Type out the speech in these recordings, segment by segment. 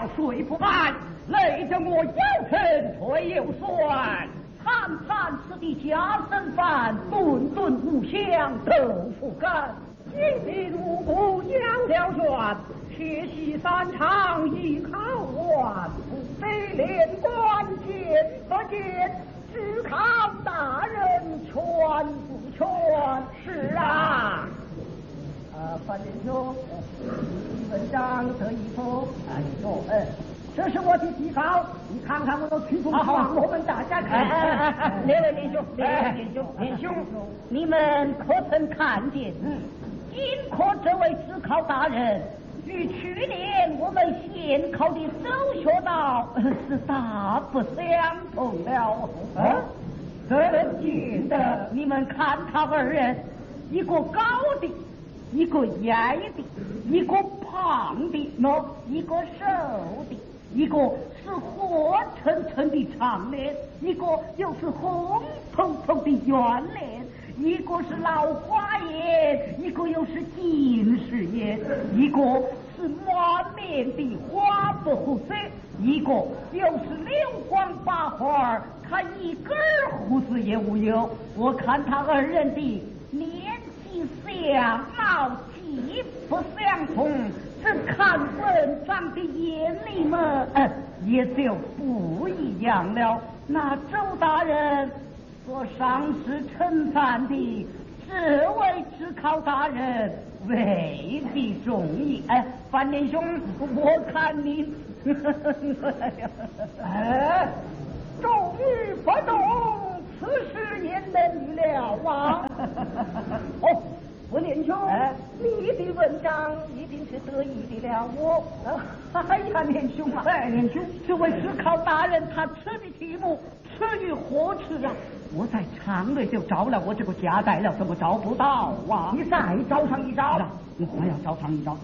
了谁不安？累着我腰疼腿又酸。 餐餐吃的家生饭，顿顿五香豆腐干。 今日入谷养了拳，学习三场艺考完，不得连官见不见，只靠大人全不全？是啊。范连兄，文章得一否？你说，这是我的底稿，你看看我的曲风好，我们大家看。 两位连兄，连兄，你们可曾看见？今科这位职考大人与去年我们县考的周学道是大不相同了。 真见的， 你们看他二人，一个高的，一个矮的，一个胖的，一个瘦的，一个是活沉沉的长脸，一个又是红彤彤的圆脸，一个是老花眼，一个又是近视眼，一个是满面的花白胡子，一个又是溜光八花，看一根胡子也无有。我看他二人的年纪相貌极不相同，这看文章的眼里嘛，也就不一样了。那周大人所上师称赞的这位职考大人未必中意。范连兄，我看您终于不懂此事也能了啊。我连兄，你的文章一定是得意的了。哎呀，连兄啊，连兄， 这位职考大人他吃的题目吃与何吃啊？我在场内就找了，我这个夹带了，怎么找不到啊？ 你再找上一找。 我要找上一找。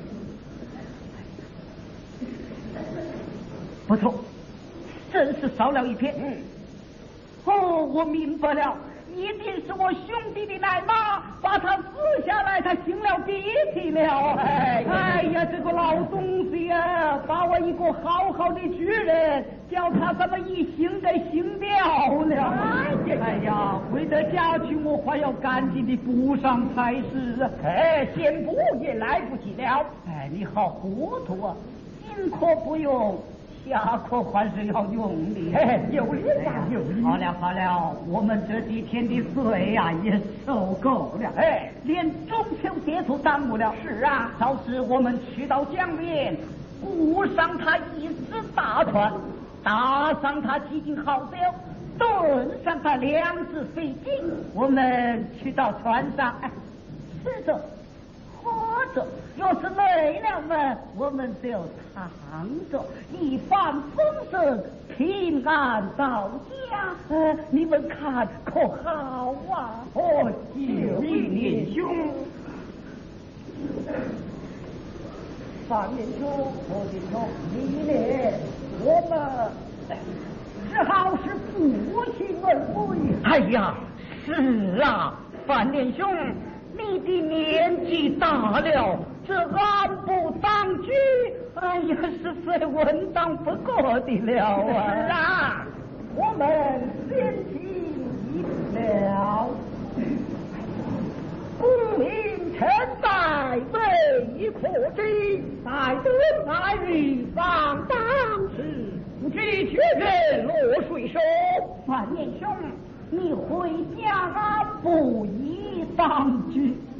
不错，真是少了一篇。我明白了。一定是我兄弟的奶妈把他撕下来，他擤了鼻涕了。哎呀，这个老东西啊，把我一个好好的举人，叫他这么一擤给擤掉了。哎呀，回到家去我还要赶紧的补上才是啊。 先补也来不及了。 你好糊涂啊！今可不用，下课还是要用的。 有理呀，有理。 好了，我们这几天的罪呀也受够了。连中秋节都耽误了。 是啊， 倒是我们去到江边，雇上他一只大船，打上他几斤好酒，炖上他2只飞机。我们去到船上，吃着喝着，要是累了嘛，我们就躺着，一帆风顺，平安到家。你们看可好啊？ 有意连兄，范连兄，连兄，你呢？我们只好是不期而归。 哎呀，是啊，范连兄，你的年纪大了，这安不当居，哎呀，是非稳当不过的了啊！ 是啊，我们先听了。功名臣在未可知，待得来日方当时，不知确认落水手。 范连兄，你回家不宜当居。